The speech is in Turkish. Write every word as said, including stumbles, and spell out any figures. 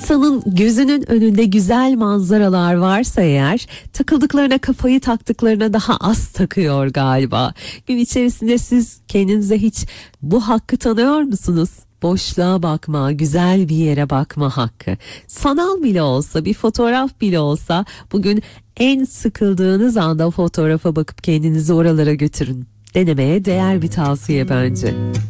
İnsanın gözünün önünde güzel manzaralar varsa eğer, takıldıklarına, kafayı taktıklarına daha az takıyor galiba. Gün içerisinde siz kendinize hiç bu hakkı tanıyor musunuz? Boşluğa bakma, güzel bir yere bakma hakkı. Sanal bile olsa, bir fotoğraf bile olsa, bugün en sıkıldığınız anda fotoğrafa bakıp kendinizi oralara götürün. Denemeye değer bir tavsiye bence.